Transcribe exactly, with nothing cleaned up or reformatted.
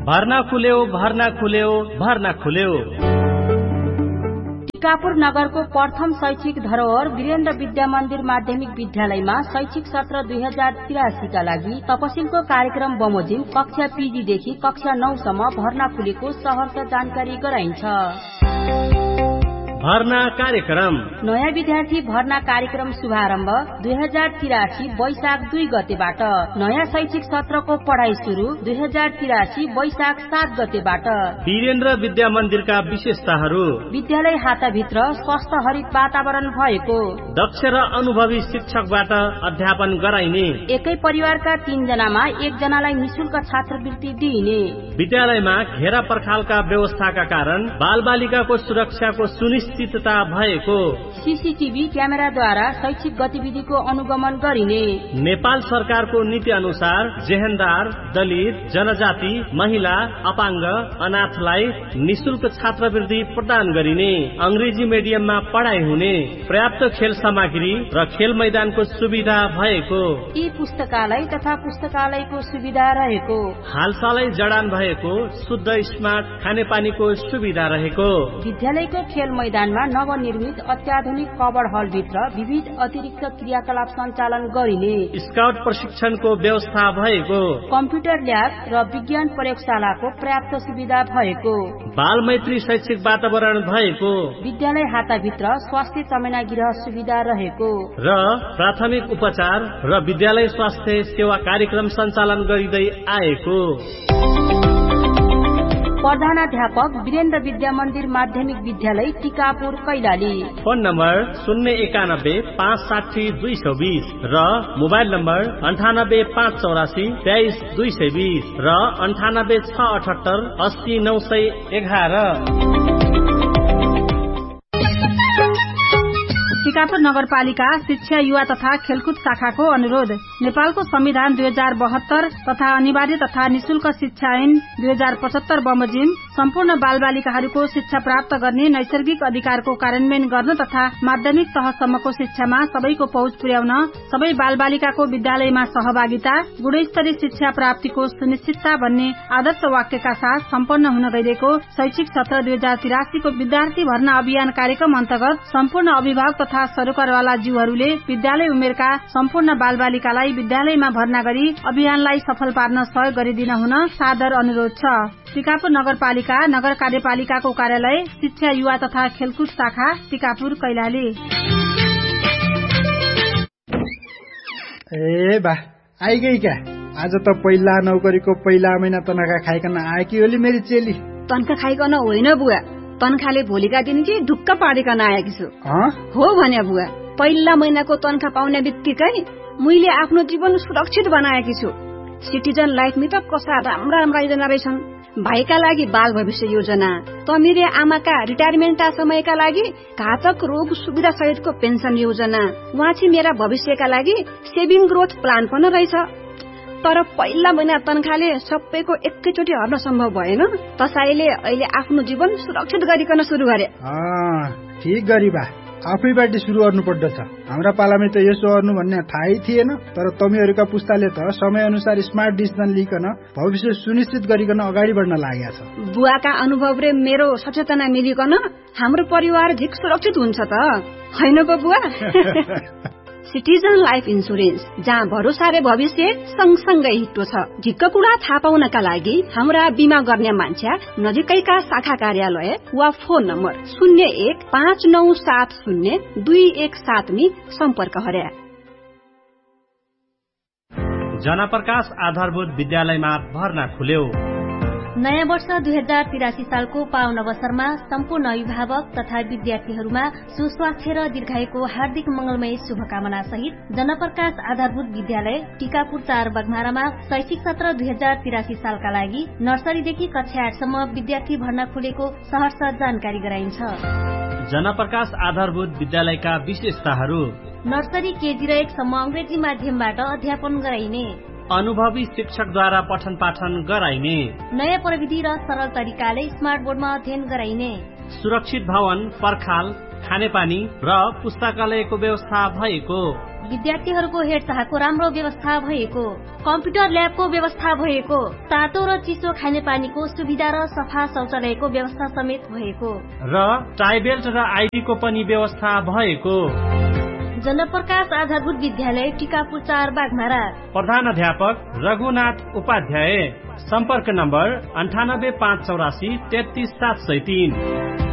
भर्ना खुल्यो भर्ना खुल्यो भर्ना खुल्यो। टिकापुर नगरको प्रथम शैक्षिक धरोहर वीरेन्द्र विद्या मन्दिर माध्यमिक विद्यालयमा शैक्षिक सत्र दुई हजार तिरासीका लागि तपसिलको कार्यक्रम बमोजिम कक्षा पीजी देखि कक्षा नौ सम्म भर्ना खुलेको सहर्ष जानकारी गराइन्छ। भर्ना कार्यक्रम नयाँ विद्यार्थी भर्ना कार्यक्रम शुभारम्भ दुई हजार तिरासी वैशाख दुई गतेबाट। नयाँ शैक्षिक सत्रको पढ़ाई शुरू दुई हजार तिरासी वैशाख सात गतेबाट। वीरेन्द्र विद्या मन्दिरका विशेषताहरू: विद्यालय हाताभित्र स्वस्थ हरित वातावरण भएको, दक्ष र अनुभवी शिक्षकबाट अध्यापन गराइने, एकै परिवारका तीन जनामा एकजनालाई निशुल्क छात्रवृत्ति दिइने, विद्यालयमा घेरा पर्खालका व्यवस्थाका कारण बाल बालिकाको सुरक्षाको सुनिश्चितता भएको, सीसीटीभी क्यामेराद्वारा शैक्षिक गतिविधिको अनुगमन गरिने, नेपाल सरकारको नीति अनुसार जेहेन्दार, दलित, जनजाति, महिला, अपाङ्ग, अनाथलाई निशुल्क छात्रवृत्ति प्रदान गरिने, अंग्रेजी मिडियममा पढाइ हुने, पर्याप्त खेल सामग्री र खेल मैदानको सुविधा भएको, ई पुस्तकालय तथा पुस्तकालयको सुविधा रहेको, हालसालै जडान भएको शुद्ध स्मार्ट खानेपानीको सुविधा रहेको, विद्यालयको खेल मैदानमा नवनिर्मित अत्याधुनिक कवर हल भित्र विविध अतिरिक्त क्रियाकलाप सञ्चालन गरिने, स्काउट प्रशिक्षणको व्यवस्था भएको, कम्प्युटर ल्याब र विज्ञान प्रयोगशालाको पर्याप्त सुविधा भएको, बाल मैत्री शैक्षिक वातावरण भएको, विद्यालय हाताभित्र स्वास्थ्य चमेना गृह सुविधा रहेको र प्राथमिक उपचार र विद्यालय स्वास्थ्य सेवा कार्यक्रम सञ्चालन गरिँदै आएको। प्रधानाध्यापक वीरेन्द्र विद्या मन्दिर माध्यमिक विद्यालय टिकापुर कैलाली। फोन नम्बर शून्य एकानब्बे पाँच साठी दुई सौ बीस र मोबाइल नम्बर अन्ठानब्बे पाँच चौरासी तेइस दुई सय बीस र अन्ठानब्बे छ अठहत्तर अस्सी नौ सय एघार। टिकापुर नगरपालिका शिक्षा युवा तथा खेलकुद शाखाको अनुरोध। नेपालको संविधान दुई हजार बहत्तर तथा अनिवार्य तथा निशुल्क शिक्षा ऐन दुई हजार पचहत्तर बमोजिम सम्पूर्ण बाल बालिकाहरूको शिक्षा प्राप्त गर्ने नैसर्गिक अधिकारको कार्यान्वयन गर्न तथा माध्यमिक तहसम्मको शिक्षामा सबैको पहुँच पुर्याउन सबै बाल बालिकाको विद्यालयमा सहभागिता, गुणस्तरीय शिक्षा प्राप्तिको सुनिश्चितता भन्ने आदर्श वाक्यका साथ सम्पन्न हुन गइरहेको शैक्षिक सत्र दुई हजार तिरासीको विद्यार्थी भर्ना अभियान कार्यक्रम अन्तर्गत सम्पूर्ण अभिभावक तथा सरोकारवाला जीवहरूले विद्यालय उमेरका सम्पूर्ण बाल बालिकालाई विद्यालयमा भर्ना गरी अभियानलाई सफल पार्न सहयोग गरिदिन हुन सादर अनुरोध छ। टिकापुर नगरपालिका नगर कार्यपालिकाको कार्यालय शिक्षा युवा तथा खेलकुद शाखा टिकापुर कैलाली। ए बा आइगई क्या? आज त पहिला नौकरीको पहिला महिना तनखा खाइकन आएकी होली मेरी चेली। तनखा खाइकन होइन बुवा, तनखाले भोलिका दिन चाहिँ ढुक्क पारिकन आएकी छु। हो भने बुवा, पहिला महिनाको तनखा पाउने बित्तिकै मैले आफ्नो जीवन सुरक्षित बनाएकी छु। सिटिजन लाइफमा त कसा राम्रा राम्रा योजना रहेछन्। भाइका लागि बाल भविष्य योजना, तमिरे आमाका रिटायरमेन्टका समयका लागि घातक रोग सुविधा सहितको पेन्सन योजना, वाँची मेरा भविष्यका लागि सेभिङ ग्रोथ प्लान पनि रहेछ। तर पहिला महिना तनखाले सबैको एकैचोटि हर्न सम्भव भएन। त्यसैले अहिले आफ्नो जीवन सुरक्षित गरिकन सुरु गरे। ठीक गरी बा, आफैबाट सुरु गर्नु पर्दछ। हाम्रा पालामा त यसो गर्नु भन्ने थाहै थिएन। तर तमीहरूका पुस्ताले त समय अनुसार स्मार्ट डिसिजन लिकन भविष्य सुनिश्चित गरिकन अगाडि बढ्न लागेको छ। बुवाका अनुभव र मेरो सचेतना मिलिकन हाम्रो परिवार झिक सुरक्षित हुन्छ त हैन गो बुवा? सिटिजन लाइफ इन्सुरेन्स, जहाँ भरोसा र भविष्य सँगसँगै हिट्टो छ। झिक्क कुरा थाहा पाउनका लागि हाम्रा बिमा गर्ने मान्छे नजिकैका शाखा कार्यालय वा फोन नम्बर शून्य एक पाँच नौ सात शून्य दुई एक सात नी सम्पर्क गरे। जनप्रकाश आधारभूत विद्यालयमा भर्ना खुल्यो। नयाँ वर्ष दुई हजार तिरासी सालको पावन अवसरमा सम्पूर्ण अभिभावक तथा विद्यार्थीहरूमा सुस्वास्थ्य र दीर्घायुको हार्दिक मंगलमय शुभकामना सहित जनप्रकाश आधारभूत विद्यालय टिकापुर चार बगमारामा शैक्षिक सत्र दुई हजार तिरासी सालका लागि नर्सरीदेखि कक्षा आठसम्म विद्यार्थी भर्ना खुलेको सहर्ष जानकारी गराइन्छ। जनप्रकाश आधारभूत विद्यालयका विशेषताहरू: नर्सरी केजी र एकसम्म अंग्रेजी माध्यमबाट अध्यापन गराइने, अनुभवी शिक्षकद्वारा पठन पाठन गराइने, नयाँ प्रविधि र सरल तरिकाले स्मार्ट बोर्डमा अध्ययन गराइने, सुरक्षित भवन, पर्खाल, खानेपानी र पुस्तकालयको व्यवस्था भएको, विद्यार्थीहरूको हेरचाहको राम्रो व्यवस्था भएको, कम्प्युटर ल्याबको व्यवस्था भएको, तातो र चिसो खानेपानीको सुविधा र सफा शौचालयको व्यवस्था समेत भएको र टाइबेल्ट र आइडीको पनि व्यवस्था भएको। जनप्रकाश आधारभूत विद्यालय टिकापुर चार बाघमारा। प्रधानाध्यापक रघुनाथ उपाध्याय। सम्पर्क नम्बर अन्ठानब्बे पाँच चौरासी तेत्तीस सात सय तीन।